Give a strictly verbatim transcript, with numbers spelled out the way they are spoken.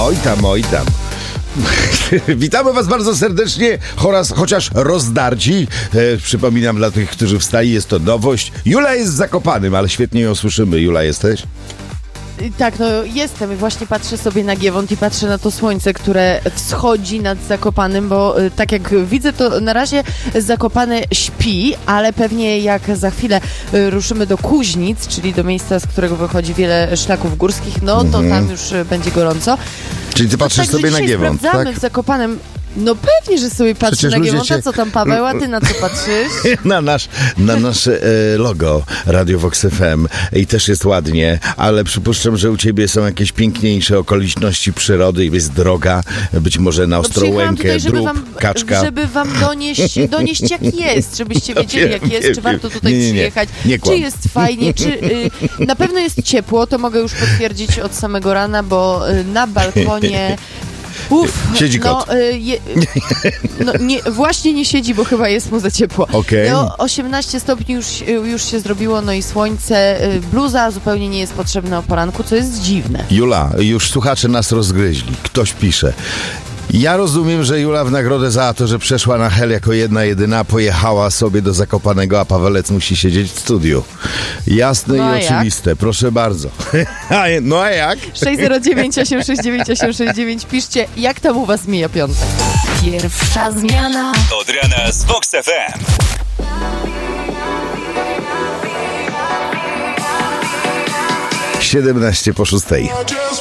Oj tam, oj tam. Witamy Was bardzo serdecznie, chociaż, chociaż rozdarci. E, przypominam dla tych, którzy wstali, jest to nowość. Jula jest z Zakopanym, ale świetnie ją słyszymy. Jula, jesteś? Tak, no jestem. Właśnie patrzę sobie na Giewont i patrzę na to słońce, które wschodzi nad Zakopanym, bo y, tak jak widzę, to na razie Zakopane śpi, ale pewnie jak za chwilę y, ruszymy do Kuźnic, czyli do miejsca, z którego wychodzi wiele szlaków górskich, no to mhm. tam już y, będzie gorąco. Czyli ty patrzysz no, sobie na Giewont, sprawdzamy tak? w Zakopanem. No pewnie, że sobie patrzę Przecież na Giewonta. cię... Co tam, Paweł? A ty na co patrzysz? Na, nasz, na nasze e, logo Radio Vox F M i też jest ładnie, ale przypuszczam, że u ciebie są jakieś piękniejsze okoliczności przyrody i jest droga, być może na Ostrołękę, no drób, wam, kaczka. Żeby wam donieść, donieść jak jest, żebyście wiedzieli jak jest, czy warto tutaj nie, nie, nie. przyjechać, Nie czy jest fajnie, czy y, na pewno jest ciepło, to mogę już potwierdzić od samego rana, bo y, na balkonie Uf, siedzi kot. No, y, je, no nie, właśnie nie siedzi, bo chyba jest mu za ciepło. Okay. No, osiemnaście stopni już, już się zrobiło, no i słońce. Bluza zupełnie nie jest potrzebna o poranku, co jest dziwne. Jula, już słuchacze nas rozgryźli. Ktoś pisze. Ja rozumiem, że Jula w nagrodę za to, że przeszła na Hel jako jedna jedyna, pojechała sobie do Zakopanego, a Pawelec musi siedzieć w studiu. Jasne no i oczywiste. Jak? Proszę bardzo. No a jak? sześć zero dziewięć osiem sześć dziewięć osiem sześć dziewięć. Piszcie, jak tam u was mija piątek. Pierwsza zmiana. Od rana z Vox F M. siedemnaście po szóstej.